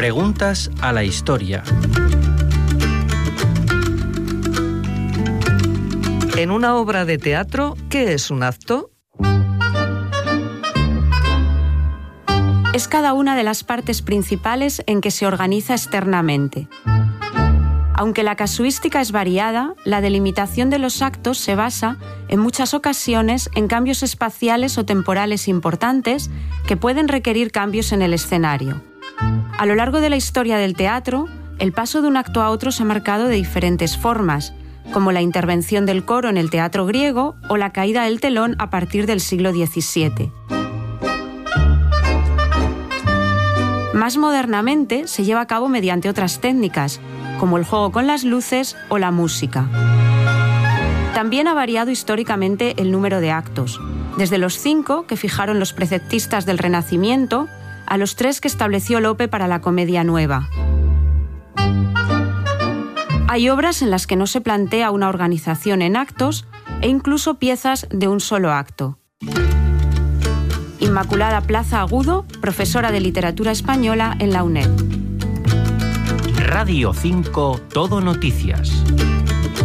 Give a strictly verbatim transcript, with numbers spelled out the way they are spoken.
Preguntas a la historia. En una obra de teatro, ¿qué es un acto? Es cada una de las partes principales en que se organiza externamente. Aunque la casuística es variada, la delimitación de los actos se basa, en muchas ocasiones, en cambios espaciales o temporales importantes que pueden requerir cambios en el escenario. A lo largo de la historia del teatro, el paso de un acto a otro se ha marcado de diferentes formas, como la intervención del coro en el teatro griego o la caída del telón a partir del siglo diecisiete. Más modernamente se lleva a cabo mediante otras técnicas, como el juego con las luces o la música. También ha variado históricamente el número de actos, desde los cinco que fijaron los preceptistas del Renacimiento a los tres que estableció Lope para la Comedia Nueva. Hay obras en las que no se plantea una organización en actos e incluso piezas de un solo acto. Inmaculada Plaza Agudo, profesora de Literatura Española en la UNED. Radio cinco Todo Noticias.